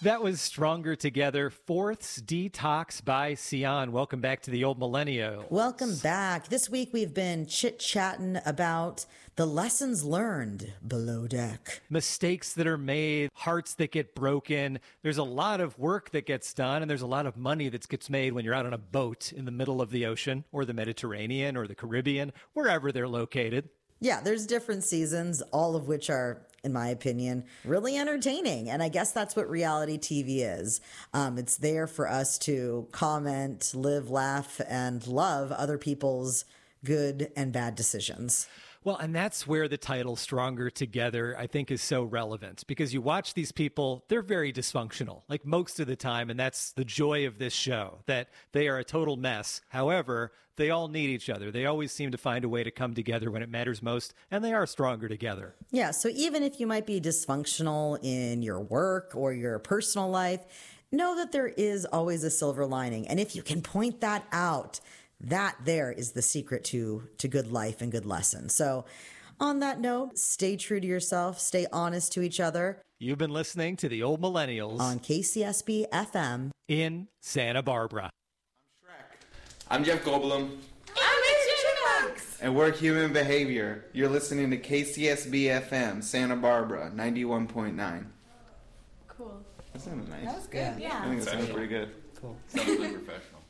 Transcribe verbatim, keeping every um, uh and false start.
That was Stronger Together, Fourth's Detox by Sion. Welcome back to the Old Millennial. Welcome back. This week we've been chit-chatting about the lessons learned below deck. Mistakes that are made, hearts that get broken. There's a lot of work that gets done, and there's a lot of money that gets made when you're out on a boat in the middle of the ocean or the Mediterranean or the Caribbean, wherever they're located. Yeah, there's different seasons, all of which are, in my opinion, really entertaining. And I guess that's what reality T V is. Um, it's there for us to comment, live, laugh, and love other people's good and bad decisions. Well, and that's where the title Stronger Together, I think, is so relevant, because you watch these people, they're very dysfunctional, like most of the time. And that's the joy of this show, that they are a total mess. However, they all need each other. They always seem to find a way to come together when it matters most, and they are stronger together. Yeah. So even if you might be dysfunctional in your work or your personal life, know that there is always a silver lining. And if you can point that out, that there is the secret to, to good life and good lessons. So on that note, stay true to yourself, stay honest to each other. You've been listening to the Old Millennials on K C S B F M in Santa Barbara. I'm Shrek. I'm Jeff Goldblum. I'm Mitch Chipmunks. And we're Human Behavior. You're listening to K C S B F M, Santa Barbara, ninety-one point nine. Cool. That sounded nice. That was good, yeah. I think that sounded pretty good. Cool. Sounds really professional.